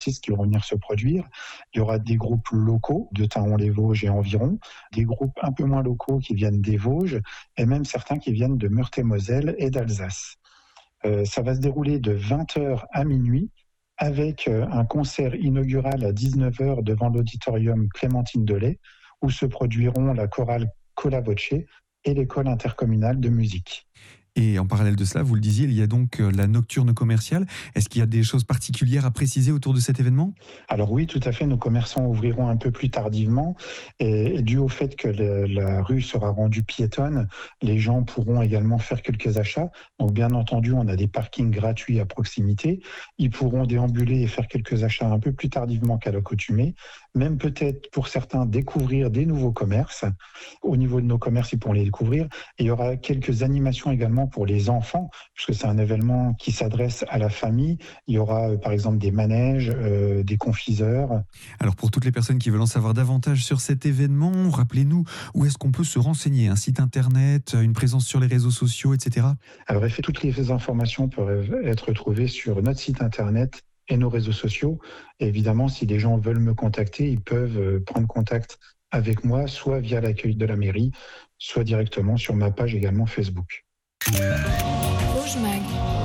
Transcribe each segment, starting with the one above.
artistes qui vont venir se produire. Il y aura des groupes locaux de Thaon-les-Vosges et environ, des groupes un peu moins locaux qui viennent des Vosges et même certains qui viennent de Meurthe-et-Moselle et d'Alsace. Ça va se dérouler de 20h à minuit avec un concert inaugural à 19h devant l'auditorium Clémentine Delay où se produiront la chorale Cola Voce et l'école intercommunale de musique. Et en parallèle de cela, vous le disiez, il y a donc la nocturne commerciale. Est-ce qu'il y a des choses particulières à préciser autour de cet événement ? Alors oui, tout à fait. Nos commerçants ouvriront un peu plus tardivement. Et dû au fait que la rue sera rendue piétonne, les gens pourront également faire quelques achats. Donc bien entendu, on a des parkings gratuits à proximité. Ils pourront déambuler et faire quelques achats un peu plus tardivement qu'à l'accoutumée. Même peut-être pour certains découvrir des nouveaux commerces. Au niveau de nos commerces, ils pourront les découvrir. Et il y aura quelques animations également pour les enfants, puisque c'est un événement qui s'adresse à la famille. Il y aura par exemple des manèges, des confiseurs. Alors pour toutes les personnes qui veulent en savoir davantage sur cet événement, rappelez-nous où est-ce qu'on peut se renseigner ? Un site internet, une présence sur les réseaux sociaux, etc. Alors toutes les informations peuvent être retrouvées sur notre site internet et nos réseaux sociaux. Et évidemment, si les gens veulent me contacter, ils peuvent prendre contact avec moi, soit via l'accueil de la mairie, soit directement sur ma page également Facebook. Vosges Mag.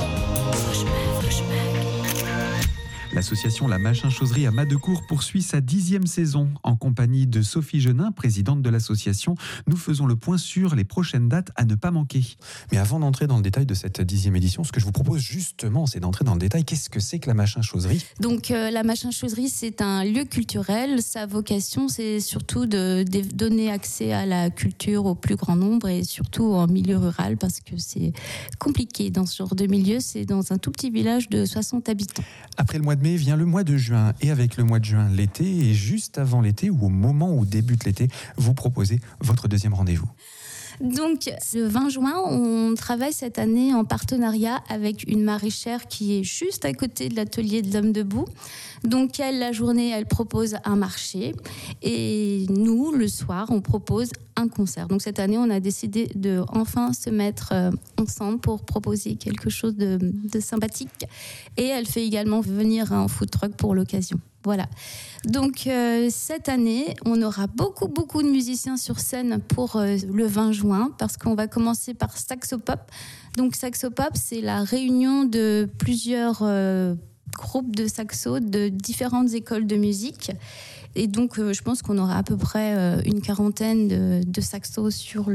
L'association La Machin Chauserie à Madecourt poursuit sa 10e saison. En compagnie de Sophie Genin, présidente de l'association, nous faisons le point sur les prochaines dates à ne pas manquer. Mais avant d'entrer dans le détail de cette 10e édition, ce que je vous propose justement, c'est d'entrer dans le détail. Qu'est-ce que c'est que la Machin Chauserie ? Donc la Machin Chauserie, c'est un lieu culturel. Sa vocation, c'est surtout de donner accès à la culture au plus grand nombre et surtout en milieu rural parce que c'est compliqué dans ce genre de milieu. C'est dans un tout petit village de 60 habitants. Après le mois de mai vient le mois de juin et avec le mois de juin, l'été, et juste avant l'été ou au moment où débute l'été, vous proposez votre deuxième rendez-vous. Donc, le 20 juin, on travaille cette année en partenariat avec une maraîchère qui est juste à côté de l'atelier de l'Homme Debout. Donc, la journée, elle propose un marché et nous, le soir, on propose un concert. Donc, cette année, on a décidé de enfin se mettre ensemble pour proposer quelque chose de sympathique. Et elle fait également venir un food truck pour l'occasion. Voilà. Donc, cette année, on aura beaucoup de musiciens sur scène pour le 20 juin parce qu'on va commencer par Saxopop. Donc, Saxopop, c'est la réunion de plusieurs groupes de saxo de différentes écoles de musique. Et donc, je pense qu'on aura à peu près une quarantaine de saxos sur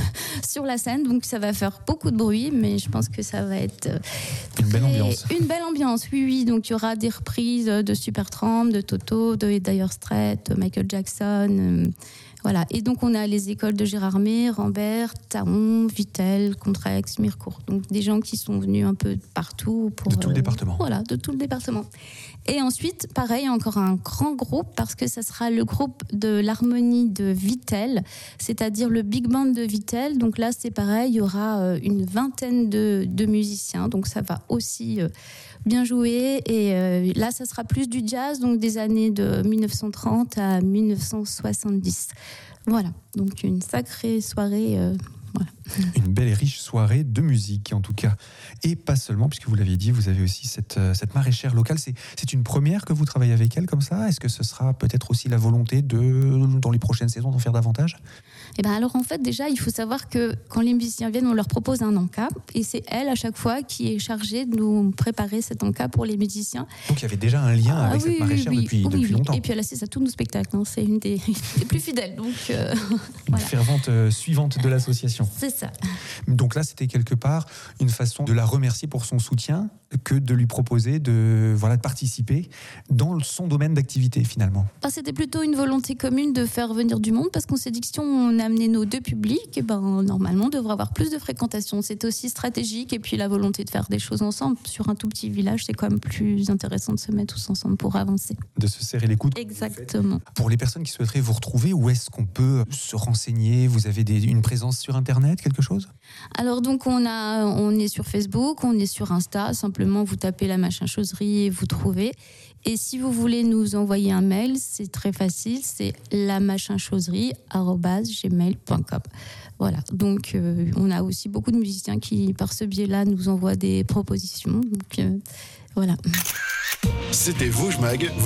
la scène. Donc, ça va faire beaucoup de bruit, mais je pense que ça va être une belle ambiance. Une belle ambiance, oui. Donc, il y aura des reprises de Supertramp, de Toto, de Dire Straits, de Michael Jackson. Voilà. Et donc, on a les écoles de Gérardmer, Rambert, Thaon, Vittel, Contrex, Mirecourt. Donc, des gens qui sont venus un peu partout. De tout le département. Voilà, de tout le département. Et ensuite, pareil, encore un grand groupe, parce que ça sera le groupe de l'harmonie de Vittel, c'est-à-dire le big band de Vittel. Donc là, c'est pareil, il y aura une vingtaine de musiciens. Donc ça va aussi bien jouer. Et là, ça sera plus du jazz, donc des années de 1930 à 1970. Voilà, donc une sacrée soirée. Voilà. Une belle et riche soirée de musique, en tout cas. Et pas seulement, puisque vous l'aviez dit, vous avez aussi cette maraîchère locale. C'est une première que vous travaillez avec elle comme ça ? Est-ce que ce sera peut-être aussi la volonté dans les prochaines saisons, d'en faire davantage ? Eh ben alors en fait déjà il faut savoir que quand les musiciens viennent on leur propose un encas et c'est elle à chaque fois qui est chargée de nous préparer cet encas pour les musiciens. Donc il y avait déjà un lien avec cette maraîchère depuis longtemps. Et puis elle assiste à tous nos spectacles, c'est une des plus fidèles. Donc, une fervente suivante de l'association. C'est ça. Donc là c'était quelque part une façon de la remercier pour son soutien que de lui proposer de participer dans son domaine d'activité finalement. C'était plutôt une volonté commune de faire venir du monde parce qu'on s'est dit que si on amenait nos deux publics, normalement on devrait avoir plus de fréquentation. C'est aussi stratégique et puis la volonté de faire des choses ensemble. Sur un tout petit village, c'est quand même plus intéressant de se mettre tous ensemble pour avancer. De se serrer les coudes. Exactement. Pour les personnes qui souhaiteraient vous retrouver, où est-ce qu'on peut se renseigner ? Vous avez une présence sur Internet, quelque chose ? Alors donc on est sur Facebook, on est sur Insta, simplement vous tapez La Machin Chauserie et vous trouvez. Et si vous voulez nous envoyer un mail, c'est très facile, c'est lamachinchauserie@gmail.com. Voilà, donc on a aussi beaucoup de musiciens qui, par ce biais-là, nous envoient des propositions. Donc voilà. C'était Vosges Mag.